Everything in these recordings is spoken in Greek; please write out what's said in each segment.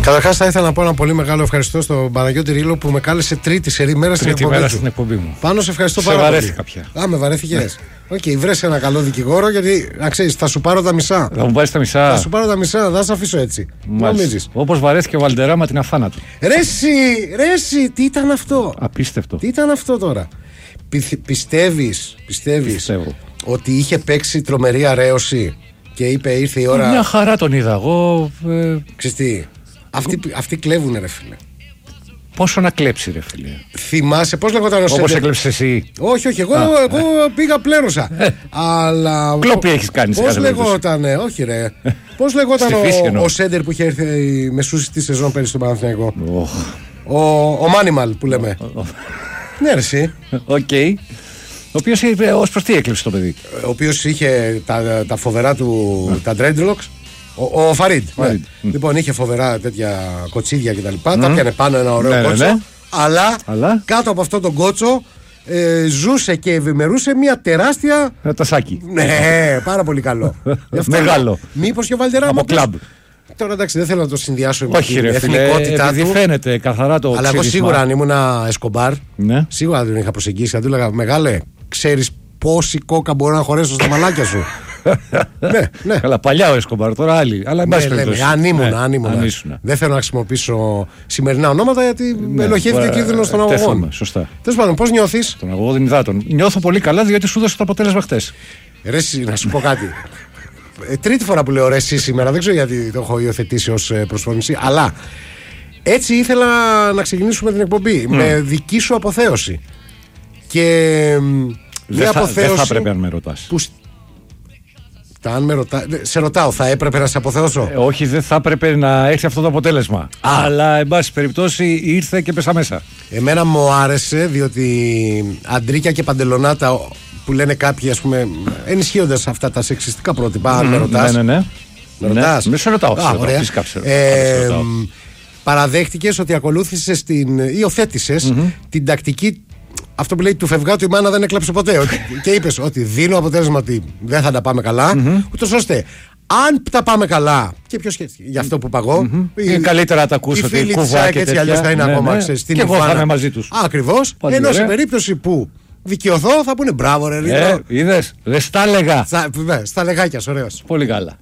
Καταρχάς θα ήθελα να πω ένα πολύ μεγάλο ευχαριστώ στον Παναγιώτη Ρήλο που με κάλεσε τρίτη σερή μέρα στην εκπομπή μου. Πάνω σε ευχαριστώ πάρα πολύ. Σε βαρέθηκα πια. Με βαρέθηκες. Οκ, βρες ένα καλό δικηγόρο γιατί να ξέρεις, θα σου πάρω τα μισά. Θα μου πάρεις τα μισά. Θα σου πάρω τα μισά, δεν θα σε αφήσω έτσι. Νομίζεις. Όπως βαρέθηκε ο Βαλντεράμα την αφάνατο. Ρέσι, τι ήταν αυτό. Απίστευτο. Τι ήταν αυτό τώρα. Πιστεύεις ότι είχε παίξει τρομερή αρέωση και είπε ήρθε η ώρα. Μια χαρά τον είδα εγώ. Ξέρεις τι, αυτοί κλέβουνε ρε φίλε. Πόσο να κλέψει ρε φίλε. Θυμάσαι πώς λεγόταν ο Σέντερ. Όπως έκλεψες εσύ. Όχι, εγώ πήγα πλέρωσα. Αλλά. Κλόπι έχεις κάνει. Πώς λεγότανε, όχι ρε. Πώς λεγόταν ο Σέντερ που είχε έρθει μεσούση τη σεζόν πέρυσι στον Παναθηναϊκό. Ο Μάνιμαλ που λέμε. Ναι, ρε εσύ. Οκ. Ο οποίος ως προς τι έκλειψε το παιδί. Ο οποίος είχε τα φοβερά του τα dreadlocks. Ο Φαρίντ. Λοιπόν, είχε φοβερά τέτοια κοτσίδια κτλ. Τα πιανε πάνω ένα ωραίο κότσο. Αλλά κάτω από αυτό τον κότσο ζούσε και ευημερούσε μια τεράστια. Τασάκι. Ναι, πάρα πολύ καλό. Μεγάλο. Μήπως και ο Βαλντεράμα. Από κλαμπ. Τώρα εντάξει, δεν θέλω να το συνδυάσω με την εθνικότητά του. Επειδή φαίνεται καθαρά το. Αλλά εγώ σίγουρα αν ήμουν Εσκομπάρ, σίγουρα δεν τον είχα προσεγγίσει. Θα του έλεγα, μεγάλε, ξέρεις πόση κόκα μπορώ να χωρέσω στα μαλάκια σου. Ναι. Καλά, παλιά ο Εσκομπάρ, τώρα άλλοι. Αλλά αν ήμουν. Δεν θέλω να χρησιμοποιήσω σημερινά ονόματα γιατί ελοχεύει και κίνδυνο των αγωγών. Σωστά. Τέλος πάντων, πώς νιώθεις? Τον αγωγό δεν υδάτων. Νιώθω πολύ καλά διότι σου δώσε το αποτέλεσμα χτες. Ρε, να σου πω κάτι. Τρίτη φορά που λέω ρε εσύ σήμερα, δεν ξέρω γιατί το έχω υιοθετήσει ως προσφώνηση, αλλά έτσι ήθελα να ξεκινήσουμε την εκπομπή με δική σου αποθέωση. Και δεν θα έπρεπε αν με ρωτάς. Σε ρωτάω, θα έπρεπε να σε αποθεώσω? Όχι, δεν θα έπρεπε να έρθει αυτό το αποτέλεσμα. Αλλά εν πάση περιπτώσει ήρθε και πέσα μέσα. Εμένα μου άρεσε διότι αντρίκια και παντελονάτα που λένε κάποιοι, ας πούμε, ενισχύοντας αυτά τα σεξιστικά πρότυπα. Αν με ρωτάς. Ναι. Με ρωτάς. Με σε ρωτάω. Φυσικά παραδέχτηκες ότι ακολούθησες υιοθέτησες την τακτική. Αυτό που λέει του φευγάτου η μάνα δεν έκλαψε ποτέ. Και είπες ότι δίνω αποτέλεσμα ότι δεν θα τα πάμε καλά, ούτως ώστε αν τα πάμε καλά. Και ποιο σχέδιο για αυτό που παγώ. Καλύτερα να τα ακούσω. Οι φίλοι της ΑΕΚ έτσι αλλιώς θα είναι ακόμα στην και εγώ θα είμαι μαζί τους. Ακριβώς. Ενώ σε περίπτωση που δικαιωθώ θα πούνε μπράβο ρε Ρήτο. Είδες, δεν στα λέγα. Στα λεγάκια, ωραίος. Πολύ καλά.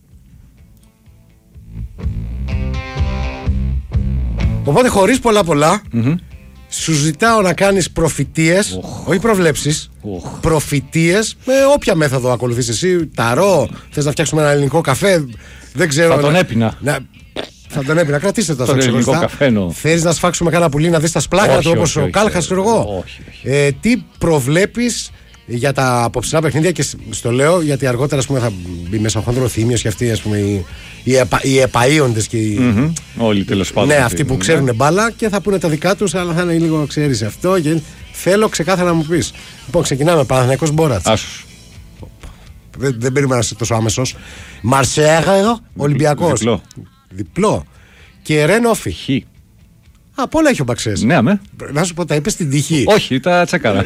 Οπότε χωρίς πολλά σου ζητάω να κάνεις προφητείες, όχι προβλέψεις, προφητείες με όποια μέθοδο ακολουθείς εσύ. Ταρό, θες να φτιάξουμε ένα ελληνικό καφέ, δεν ξέρω. Θα τον έπινα. Θα τον έπινα, κρατήστε το αυτό ξεχωριστά. Θέλεις να σφάξουμε κάνα πουλί να δεις τα σπλάκια του όπως ο Κάλχας, ξέρω εγώ. Τι προβλέπεις για τα απόψινά παιχνίδια? Και στο λέω γιατί αργότερα, ας πούμε, θα μπει μέσα ο Χονδροθύμιος και αυτοί, ας πούμε, οι επαΐοντες και οι. Όλοι τέλος πάντων. Ναι, αυτοί που ξέρουν μπάλα και θα πούνε τα δικά τους, αλλά θα είναι λίγο, ξέρεις αυτό. Και θέλω ξεκάθαρα να μου πεις. Λοιπόν, ξεκινάμε. Παναθηναϊκός Μπόρατς. Άσος. Δεν περίμενα να είσαι τόσο άμεσος. Μαρσέγα, Ολυμπιακός. Διπλό. Και Ρεν Όφι. Χ. Απ' όλα έχει ο Μπαξές. Ναι, αμέ. Να σου πω, τα είπες στην τύχη. Όχι, τα τσεκάρα.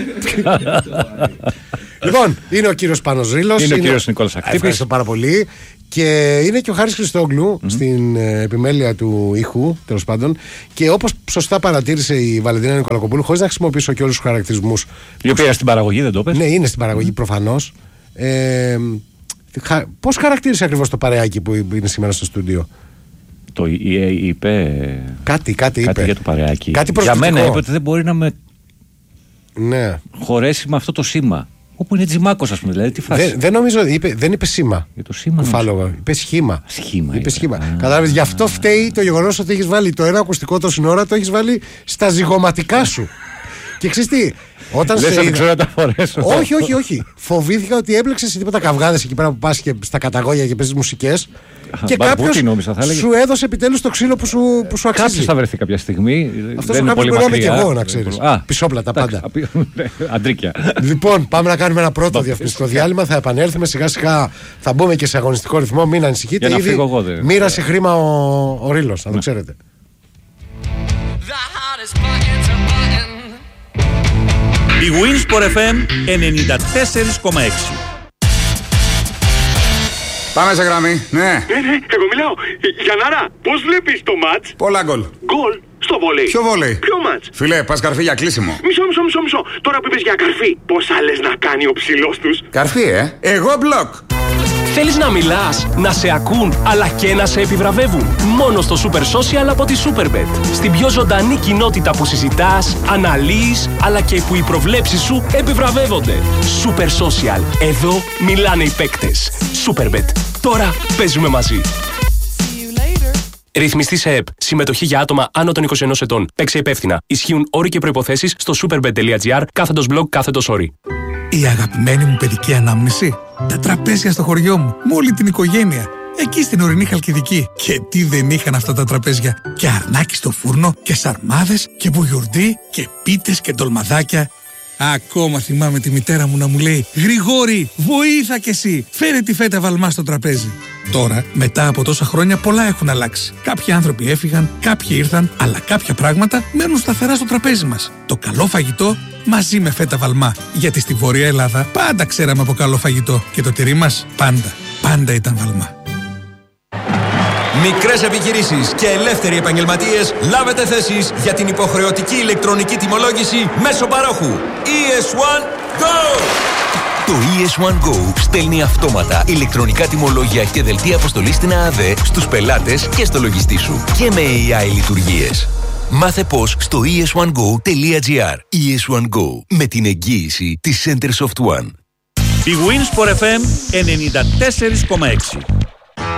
Λοιπόν, είναι ο κύριος Πάνος Ρήλος. Είναι ο κύριος Νικόλας Ακτύπης. Ευχαριστώ πάρα πολύ. Και είναι και ο Χάρης Χριστόγλου στην επιμέλεια του ήχου, τέλος πάντων. Και όπως σωστά παρατήρησε η Βαλεντίνα Νικολακοπούλου, χωρίς να χρησιμοποιήσω και όλους τους χαρακτηρισμούς. Η οποία στην παραγωγή, δεν το πες? Ναι, είναι στην παραγωγή προφανώς. Πώς χαρακτήρισε ακριβώς το παρεάκι που είναι σήμερα στο στούντιο? Το είπε. Κάτι είπε. Για το παρεάκι. Κάτι για μένα είπε ότι δεν μπορεί να με χωρέσει με αυτό το σήμα. Όπου είναι Τζιμάκος, ας πούμε. Δηλαδή, τι φάση. Δεν νομίζω. Δεν είπε σήμα. Για το σήμα. Κουφάλογα. Είπε σχήμα. Είπε σχήμα. Κατάλαβες, γι' αυτό φταίει το γεγονός ότι έχεις βάλει το ένα ακουστικό τόση ώρα, το έχεις βάλει στα ζυγωματικά σου. Και ξέρεις τι, όταν δεν σε ξέρω να τα φορέσω. Όχι. Φοβήθηκα ότι έπλεξες σε τίποτα καυγάδες εκεί πέρα που πας και στα καταγόγια και παίζεις μουσικές. Και κάποιος σου έδωσε επιτέλους το ξύλο που σου αξίζει. Κάποιος θα βρεθεί κάποια στιγμή. Αυτός ο κάποιος μπορεί να είμαι και εγώ, να ξέρεις. Πισόπλατα πάντα. Αντρίκια. Λοιπόν, πάμε να κάνουμε ένα πρώτο διαφημιστικό διάλειμμα. Θα επανέλθουμε σιγά σιγά. Θα μπούμε και σε αγωνιστικό ρυθμό. Μην ανησυχείτε. Ήδη μοίρασε χρήμα ο Ρήλος, να το ξέρετε. Η Winsport FM 94,6. Πάμε σε γραμμή, ναι. Εγώ μιλάω. Γιαννάρα, πώς βλέπεις το μάτς? Πολλά γκολ. Γκολ στο βόλεϊ. Ποιο βόλεϊ? Ποιο μάτς? Φίλε, πας καρφί για κλείσιμο. Μισό. Τώρα που είπες για καρφί, πώς άλλες να κάνει ο ψηλός τους? Καρφί, Εγώ μπλοκ. Θέλεις να μιλάς, να σε ακούν, αλλά και να σε επιβραβεύουν? Μόνο στο Super Social από τη Superbet. Στην πιο ζωντανή κοινότητα που συζητάς, αναλύεις, αλλά και που οι προβλέψεις σου επιβραβεύονται. Super Social. Εδώ μιλάνε οι παίκτες. Superbet. Τώρα παίζουμε μαζί. Ρυθμιστή σε ΕΠ. Συμμετοχή για άτομα άνω των 21 ετών. Παίξε υπεύθυνα. Ισχύουν όροι και προϋποθέσεις στο superbet.gr/blog/όροι. Η αγαπημένη μου παιδική ανάμνηση. Τα τραπέζια στο χωριό μου, με όλη την οικογένεια. Εκεί στην ορεινή Χαλκιδική. Και τι δεν είχαν αυτά τα τραπέζια. Και αρνάκι στο φούρνο, και σαρμάδες, και μπουγιουρντί, και πίτες και ντολμαδάκια. Ακόμα θυμάμαι τη μητέρα μου να μου λέει: Γρηγόρη, βοήθα κι εσύ, φέρε τη φέτα βαλμά στο τραπέζι. Τώρα, μετά από τόσα χρόνια, πολλά έχουν αλλάξει. Κάποιοι άνθρωποι έφυγαν, κάποιοι ήρθαν, αλλά κάποια πράγματα μένουν σταθερά στο τραπέζι μας. Το καλό φαγητό μαζί με φέτα βαλμά. Γιατί στη Βόρεια Ελλάδα πάντα ξέραμε από καλό φαγητό. Και το τυρί μας πάντα ήταν βαλμά. Μικρές επιχειρήσεις και ελεύθεροι επαγγελματίες, λάβετε θέσεις για την υποχρεωτική ηλεκτρονική τιμολόγηση μέσω παρόχου. ES1 Go! Το ES1 Go στέλνει αυτόματα ηλεκτρονικά τιμολόγια και δελτία αποστολής στην ΑΑΔΕ στους πελάτες και στο λογιστή σου. Και με AI λειτουργίες. Μάθε πώς στο es1go.gr. ES1 Go, με την εγγύηση της Centersoft One. Η Winsport FM 94,6.